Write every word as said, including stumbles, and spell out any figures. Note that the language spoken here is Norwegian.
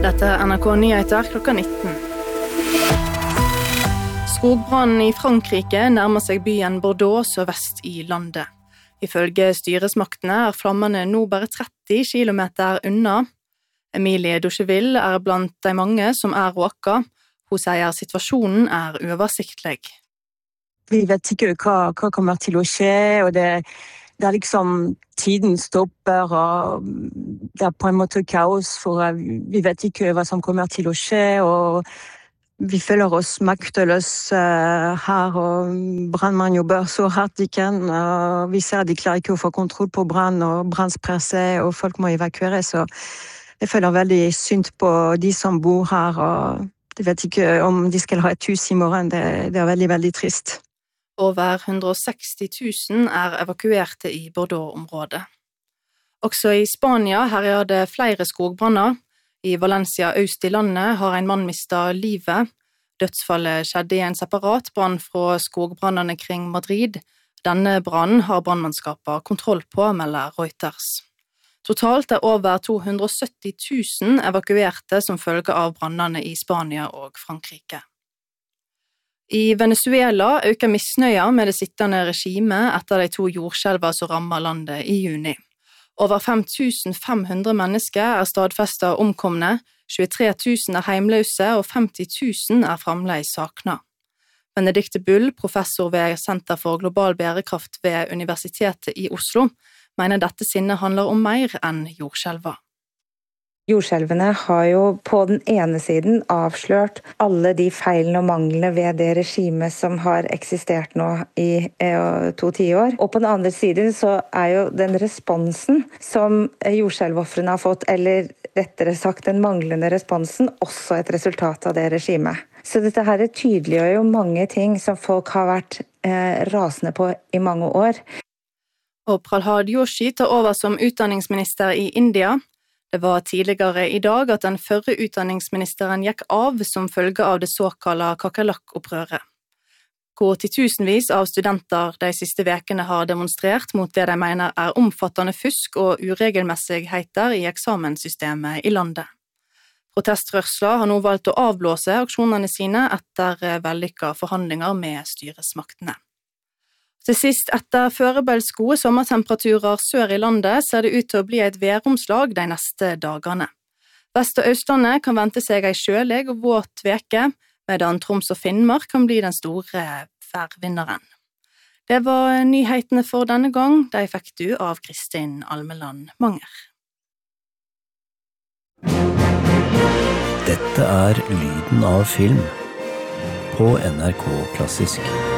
Dette er N R K Nyheter klokka nitten. Skogbrannen i Frankrike nærmer seg byen Bordeaux sørvest i landet. Ifølge styresmaktene er flammene nå bare tretti kilometer unna. Emilie Ducheville er blant de mange som er råka. Hun sier situasjonen er uoversiktlig. Vi vet ikke hva, hva kommer til å skje, og det, det er liksom tiden stopper, og det er på en måte kaos, for vi vet ikke hva som kommer til å skje, og vi føler oss makteløse her, og brannmannen jobber så hardt de kan, og vi ser at de klarer ikke å få kontroll på brann, og brannspresse, og folk må evakuere, så jeg føler veldig synd på de som bor her, og de vet ikke om de skal ha et hus i morgen, det, det er veldig, veldig trist. Over hundre og seksti tusen er evakuerte i Bordeaux-området. Også i Spania herjer det flere skogbranner. I Valencia øst i landet har en mann mistet livet. Dødsfallet skjedde i en separat brann fra skogbrannene kring Madrid. Denne brannen har brannmannskapet kontroll på, melder Reuters. Totalt er over to hundre og sytti tusen evakuerte som følge av brannene i Spania og Frankrike. I Venezuela øker misnøya med det sittende regimet etter de to jordskjelver som rammer landet i juni. Over fem tusen fem hundre mennesker er stadfestet omkomne, tjuetre tusen er heimløse og femti tusen er fremdeles savnet. Benedicte Bull, professor ved Senter for global bærekraft ved Universitetet i Oslo, mener dette sinnet handler om mer enn jordskjelver. Jordskjelvene har jo på den ene siden avslørt alle de feilene og manglene ved det regimet som har eksistert nå i eh, to tiår. Og på den andre siden så er jo den responsen som jordskjelvofrene har fått, eller rettere sagt den manglende responsen, også et resultat av det regimet. Så dette her tydeliggjør jo mange ting som folk har vært eh, rasende på i mange år. Og Prahlad Joshi tar over som utdanningsminister i India. Det var tidligere i dag at den førre utdanningsministeren gikk av som følge av det såkalte kakerlakk-opprøret. Hvor titusenvis av studenter de siste vekene har demonstrert mot det de mener er omfattende fusk og uregelmessigheter i eksamenssystemet i landet. Protestrørsler har nå valgt å avblåse aksjonene sine etter vellykka forhandlinger med styresmaktene. Til sist, etter førebels gode sommertemperaturer sør i landet, ser det ut til å bli et væromslag de neste dagene. Vest- og Østlandet kan vente seg en kjølig og våt veke, medan Troms og Finnmark kan bli den store værvinneren. Det var nyhetene for denne gang. De fikk du av Kristin Almeland Manger. Dette er lyden av film på N R K Klassisk.